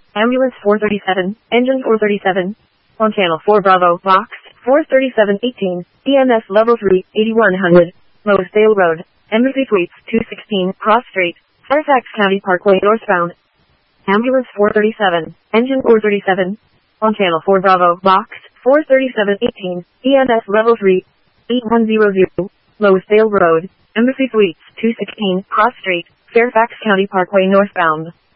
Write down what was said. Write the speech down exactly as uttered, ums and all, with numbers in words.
Ambulance four thirty-seven, engine four thirty-seven. On channel four Bravo, box four thirty-seven eighteen, E M S level three, eighty-one hundred, Lowe'sdale Road, Embassy Suites two sixteen, Cross Street, Fairfax County Parkway northbound. Ambulance four thirty-seven, engine four thirty-seven. On channel four Bravo, box four thirty-seven eighteen, E M S level three, eighty-one hundred, Lowe'sdale Road, Embassy Suites two sixteen, Cross Street, Fairfax County Parkway northbound.